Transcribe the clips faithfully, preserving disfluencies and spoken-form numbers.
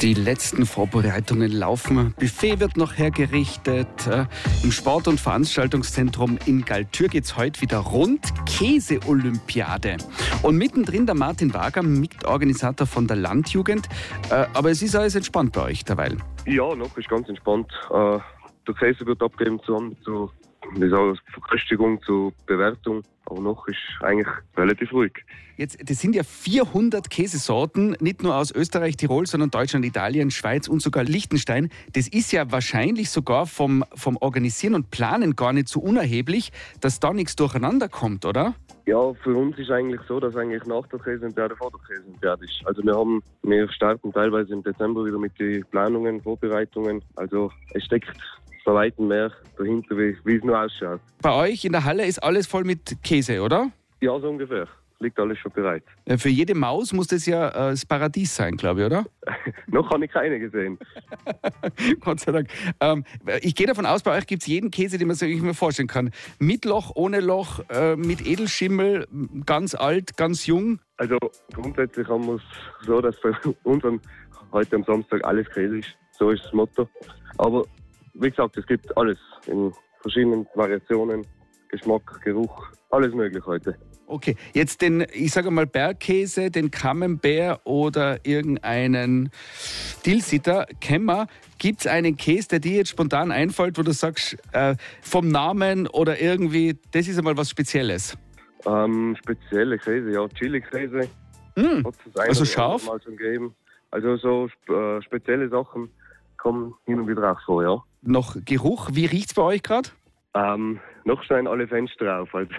Die letzten Vorbereitungen laufen. Buffet wird noch hergerichtet. Im Sport- und Veranstaltungszentrum in Galtür geht es heute wieder rund. Käse-Olympiade. Und mittendrin der Martin Wagner, Mitorganisator von der Landjugend. Aber es ist alles entspannt bei euch derweil. Ja, noch ist ganz entspannt. Der Käse wird abgegeben zusammen zu wie sagen, Verköstigung, zu Bewertung. Aber noch ist eigentlich relativ ruhig. Jetzt, das sind ja vierhundert Käsesorten, nicht nur aus Österreich, Tirol, sondern Deutschland, Italien, Schweiz und sogar Liechtenstein. Das ist ja wahrscheinlich sogar vom, vom Organisieren und Planen gar nicht so unerheblich, dass da nichts durcheinander kommt, oder? Ja, für uns ist eigentlich so, dass eigentlich nach der Käseolympiade vor der Käseolympiade ist. Also wir haben, wir starten teilweise im Dezember wieder mit den Planungen, Vorbereitungen. Also es steckt bei weitem mehr dahinter, wie, wie es nur ausschaut. Bei euch in der Halle ist alles voll mit Käse, oder? Ja, so ungefähr. Liegt alles schon bereit. Für jede Maus muss das ja äh, das Paradies sein, glaube ich, oder? Noch habe ich keine gesehen. Gott sei Dank. Ähm, ich gehe davon aus, bei euch gibt es jeden Käse, den man sich mir vorstellen kann. Mit Loch, ohne Loch, äh, mit Edelschimmel, ganz alt, ganz jung. Also grundsätzlich haben wir es so, dass bei uns heute am Samstag alles Käse ist. So ist das Motto. Aber wie gesagt, es gibt alles in verschiedenen Variationen, Geschmack, Geruch, alles möglich heute. Okay, jetzt den, ich sage mal Bergkäse, den Camembert oder irgendeinen Tilsiter kennen wir. Gibt es einen Käse, der dir jetzt spontan einfällt, wo du sagst, äh, vom Namen oder irgendwie, das ist einmal was Spezielles? Ähm, spezielle Käse, ja, Chili-Käse. Mm, also scharf? Mal schon gegeben. Also so äh, spezielle Sachen kommen hin und wieder auch vor, ja. Noch Geruch, wie riecht es bei euch gerade? Ähm, noch scheinen alle Fenster auf. Also.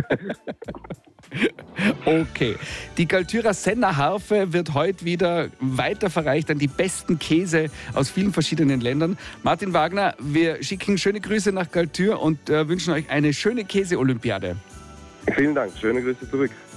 Okay. Die Galtürer Senner-Harfe wird heute wieder weiter verreicht an die besten Käse aus vielen verschiedenen Ländern. Martin Wagner, wir schicken schöne Grüße nach Galtür und äh, wünschen euch eine schöne Käse-Olympiade. Vielen Dank, schöne Grüße zurück.